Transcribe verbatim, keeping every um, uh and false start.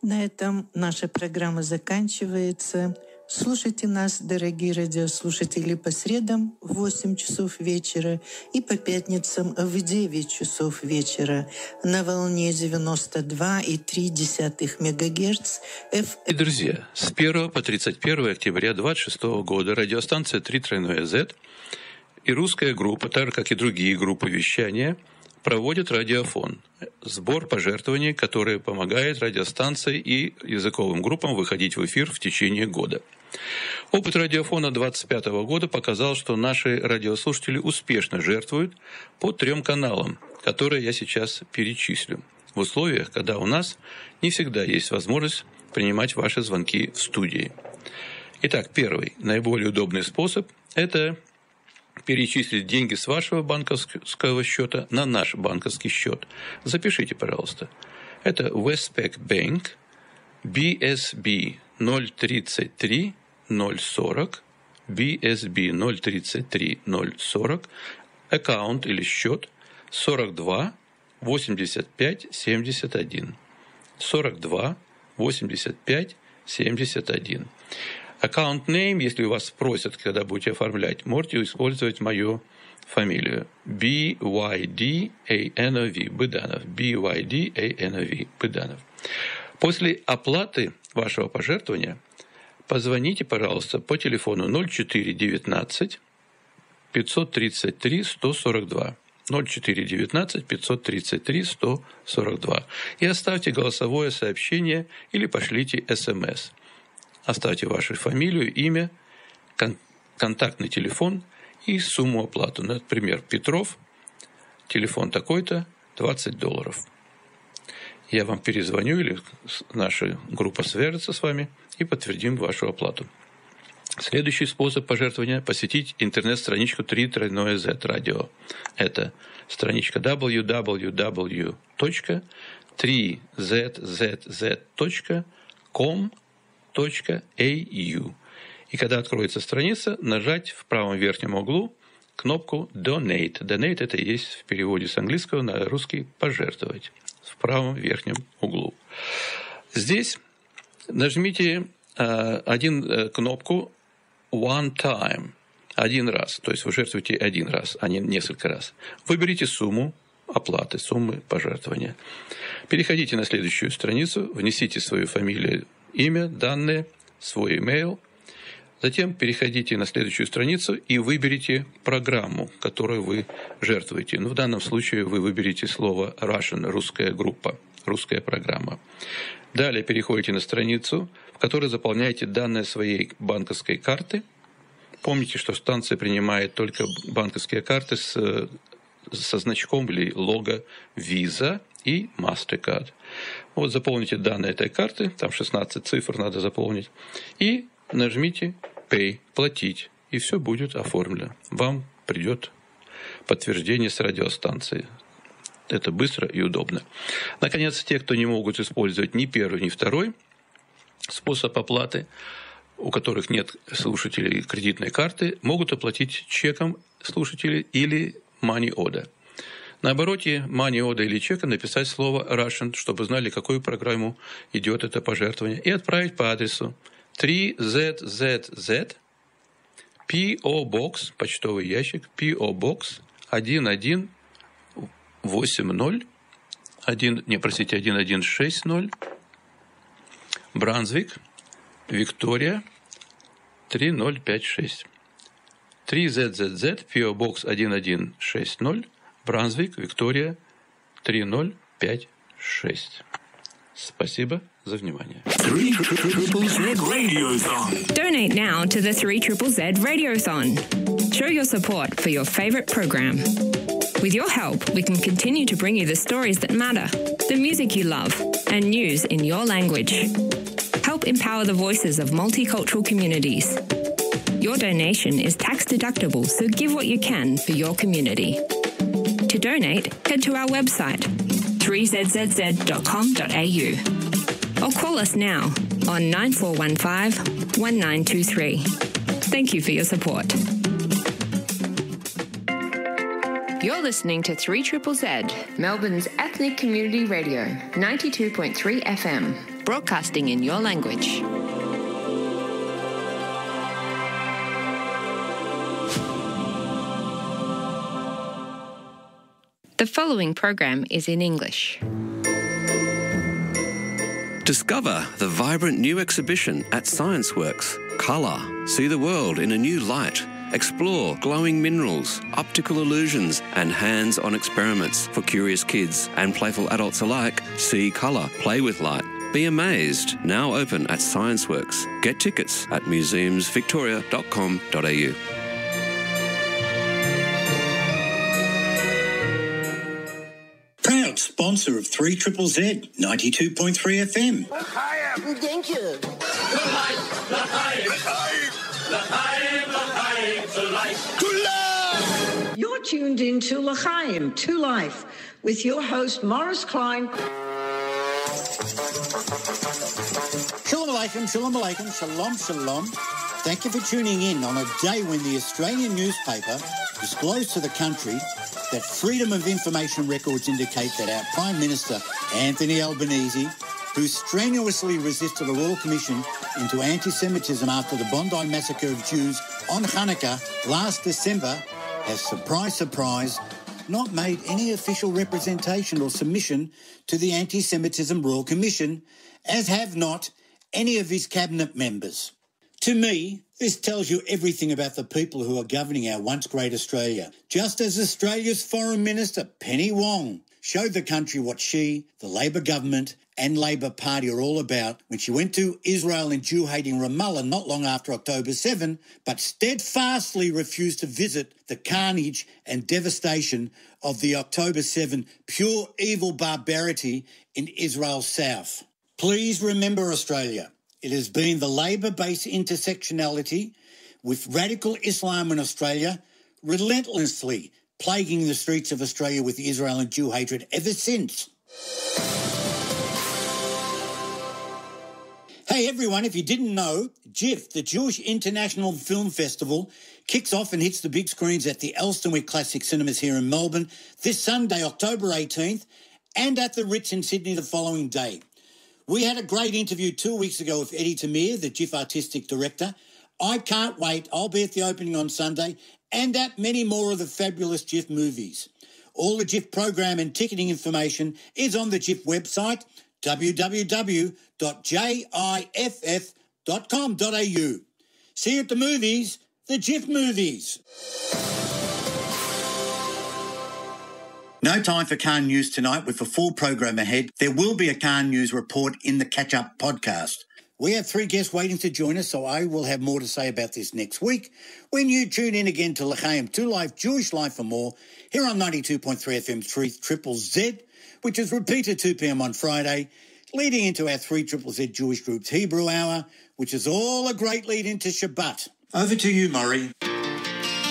На этом наша программа заканчивается. Слушайте нас, дорогие радиослушатели, по средам в восемь часов вечера и по пятницам в девять часов вечера на волне девяносто два и три десятых мегагерц. Эф... И, друзья, с первого по тридцать первое октября две тысячи двадцать шестого года радиостанция три тройное зет и русская группа, так же, как и другие группы вещания, проводят радиофон. Сбор пожертвований, который помогает радиостанции и языковым группам выходить в эфир в течение года. Опыт радиофона двадцать пятого года показал, что наши радиослушатели успешно жертвуют по трем каналам, которые я сейчас перечислю, в условиях, когда у нас не всегда есть возможность принимать ваши звонки в студии. Итак, первый, наиболее удобный способ – это перечислить деньги с вашего банковского счета на наш банковский счет. Запишите, пожалуйста. Это Westpac Bank, би эс би ноль тридцать три ноль сорок, би эс би ноль тридцать три ноль сорок, аккаунт или счет сорок два восемьдесят пять семьдесят один. сорок два восемьдесят пять семьдесят один. Аккаунт name, если у вас спросят, когда будете оформлять, можете использовать мою фамилию. би вай ди эй эн о ви, Быданов. би вай ди эй эн о ви, Быданов. После оплаты вашего пожертвования позвоните, пожалуйста, по телефону ноль четыре девятнадцать пятьсот тридцать три сто сорок два. ноль четыре девятнадцать пятьсот тридцать три сто сорок два. И оставьте голосовое сообщение или пошлите эс эм эс. Оставьте вашу фамилию, имя, кон- контактный телефон и сумму оплаты. Например, Петров, телефон такой-то, двадцать долларов. Я вам перезвоню или наша группа свяжется с вами и подтвердим вашу оплату. Следующий способ пожертвования – посетить интернет-страничку три тройное зет радио. Это страничка дабл ю дабл ю дабл ю точка три зет зет зет точка ком точка эй ю. И когда откроется страница, нажать в правом верхнем углу кнопку Donate. Donate – это и есть в переводе с английского на русский «пожертвовать» в правом верхнем углу. Здесь нажмите э, один э, кнопку One Time, один раз, то есть вы жертвуете один раз, а не несколько раз. Выберите сумму оплаты, суммы пожертвования. Переходите на следующую страницу, внесите свою фамилию, имя, данные, свой email. Затем переходите на следующую страницу и выберите программу, которую вы жертвуете. Ну, в данном случае вы выберете слово Russian, русская группа, русская программа. Далее переходите на страницу, в которой заполняете данные своей банковской карты. Помните, что станция принимает только банковские карты с, со значком или лого Visa и MasterCard. Вот заполните данные этой карты, там шестнадцать цифр надо заполнить, и нажмите Pay, платить, и все будет оформлено. Вам придет подтверждение с радиостанции. Это быстро и удобно. Наконец, те, кто не могут использовать ни первый, ни второй способ оплаты, у которых нет слушателей кредитной карты, могут оплатить чеком слушателей или money order. На обороте money order или чека написать слово Russian, чтобы знали, какую программу идет это пожертвование, и отправить по адресу три зет зет зет, пи о Box, почтовый ящик, пи о Box один один восемь ноль, один, не, простите, один один шесть ноль, Брансвик, Виктория, три ноль пять шесть. три зет зет зет, пи о Box один один шесть ноль, Брансвик, Виктория, три ноль пять шесть. Спасибо за внимание. Donate now to the three triple Z Radiothon. Show your support for your favorite program. With your help, we can continue to bring you the stories that matter, the music you love, and news in your language. Help empower the voices of multicultural communities. Your donation is tax deductible, so give what you can for your community. To donate, head to our website, three z z z dot com dot a u, or call us now on nine four one five one nine two three. Thank you for your support. You're listening to three triple Z, Melbourne's ethnic community radio, ninety-two point three F M, broadcasting in your language. The following program is in English. Discover the vibrant new exhibition at ScienceWorks. Colour. See the world in a new light. Explore glowing minerals, optical illusions, and hands-on experiments for curious kids and playful adults alike. See colour, play with light. Be amazed. Now open at ScienceWorks. Get tickets at museums victoria dot com dot a u. Proud sponsor of three triple Z, ninety-two point three F M. Thank you. You're tuned in to L'chaim, to Life, with your host, Morris Klein. Shalom Aleichem, Shalom Aleichem, Shalom Shalom. Thank you for tuning in on a day when the Australian newspaper disclosed to the country that Freedom of Information records indicate that our Prime Minister, Anthony Albanese, who strenuously resisted a Royal Commission into anti-Semitism after the Bondi massacre of Jews on Hanukkah last December, has, surprise, surprise, not made any official representation or submission to the Anti-Semitism Royal Commission, as have not any of his cabinet members. To me, this tells you everything about the people who are governing our once great Australia. Just as Australia's Foreign Minister, Penny Wong, showed the country what she, the Labor government and Labor Party are all about when she went to Israel and Jew-hating Ramallah not long after October seventh, but steadfastly refused to visit the carnage and devastation of the October seventh pure evil barbarity in Israel's south. Please remember, Australia, it has been the Labor-based intersectionality with radical Islam in Australia relentlessly plaguing the streets of Australia with Israel and Jew hatred ever since. Hey everyone, if you didn't know, JIFF, the Jewish International Film Festival, kicks off and hits the big screens at the Elstonwick Classic Cinemas here in Melbourne this Sunday, October eighteenth, and at the Ritz in Sydney the following day. We had a great interview two weeks ago with Eddie Tamir, the JIFF Artistic Director. I can't wait. I'll be at the opening on Sunday and at many more of the fabulous JIFF movies. All the JIFF program and ticketing information is on the JIFF website, w w w dot jiff dot com dot a u. See you at the movies, the JIFF movies. No time for Khan News tonight with the full program ahead. There will be a Khan News report in the catch-up podcast. We have three guests waiting to join us, so I will have more to say about this next week when you tune in again to L'chaim, to Life, Jewish Life for More, here on ninety-two point three F M three triple Z, which is repeated two p.m. on Friday, leading into our three triple Z Jewish Group's Hebrew Hour, which is all a great lead into Shabbat. Over to you, Murray.